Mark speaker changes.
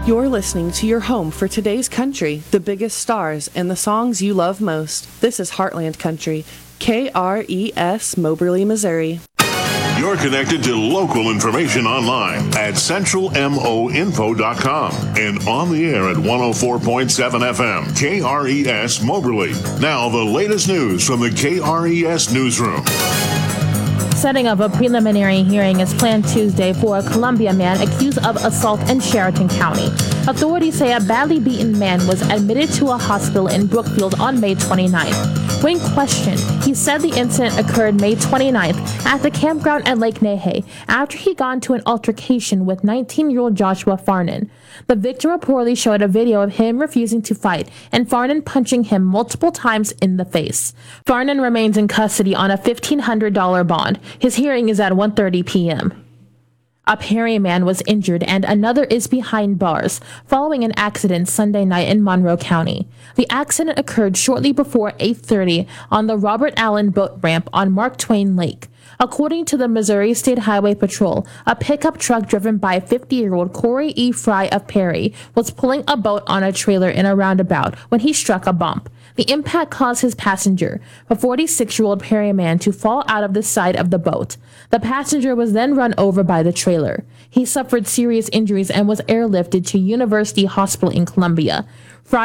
Speaker 1: You're listening to your home for today's country, the biggest stars, and the songs you love most. This is Heartland Country, KRES Moberly, Missouri.
Speaker 2: You're connected to local information online at centralmoinfo.com and on the air at 104.7 FM, KRES Moberly. Now, the latest news from the KRES Newsroom.
Speaker 3: Setting up a preliminary hearing is planned Tuesday for a Columbia man accused of assault in Sheraton County. Authorities say a badly beaten man was admitted to a hospital in Brookfield on May 29th. When questioned, he said the incident occurred May 29th at the campground at Lake Nahe after he got into an altercation with 19-year-old Joshua Farnan. The victim reportedly showed a video of him refusing to fight and Farnan punching him multiple times in the face. Farnan remains in custody on a $1,500 bond. His hearing is at 1:30 p.m. A Perry man was injured and another is behind bars following an accident Sunday night in Monroe County. The accident occurred shortly before 8:30 on the Robert Allen boat ramp on Mark Twain Lake. According to the Missouri State Highway Patrol, a pickup truck driven by 50-year-old Corey E. Fry of Perry was pulling a boat on a trailer in a roundabout when he struck a bump. The impact caused his passenger, a 46-year-old Perry man, to fall out of the side of the boat. The passenger was then run over by the trailer. He suffered serious injuries and was airlifted to University Hospital in Columbia.